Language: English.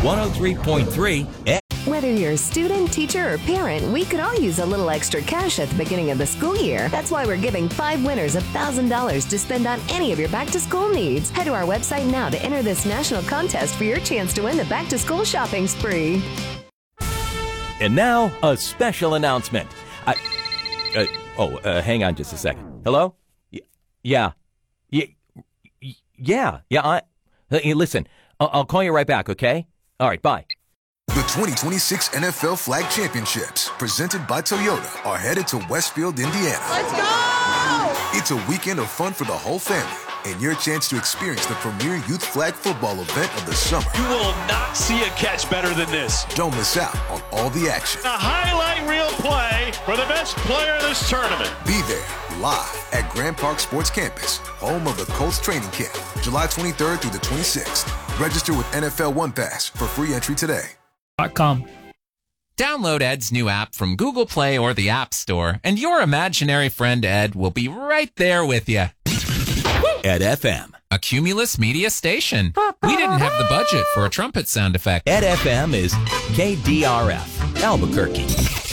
103.3. Whether you're a student, teacher, or parent, we could all use a little extra cash at the beginning of the school year. That's why we're giving 5 winners $1,000 to spend on any of your back-to-school needs. Head to our website now to enter this national contest for your chance to win the back-to-school shopping spree. And now, a special announcement. Hang on just a second. Hello? Yeah. Listen, I'll call you right back, okay? All right, bye. The 2026 NFL Flag Championships, presented by Toyota, are headed to Westfield, Indiana. Let's go! It's a weekend of fun for the whole family and your chance to experience the premier youth flag football event of the summer. You will not see a catch better than this. Don't miss out on all the action. A highlight reel play for the best player of this tournament. Be there live at Grand Park Sports Campus, home of the Colts training camp, July 23rd through the 26th. Register with NFL One Pass for free entry today. Download Ed's new app from Google Play or the App Store, and your imaginary friend Ed will be right there with you. Ed FM. A Cumulus Media station. We didn't have the budget for a trumpet sound effect. Ed FM is KDRF, Albuquerque.